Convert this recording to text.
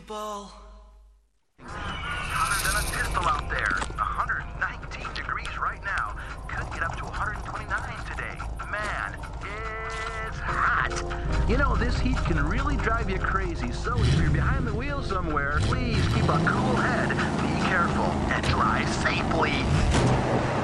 people. Hotter than a pistol out there. 119 degrees right now. Could get up to 129 today. Man, it's hot. You know, this heat can really drive you crazy, so if you're behind the wheel somewhere, please keep a cool head, be careful, and drive safely.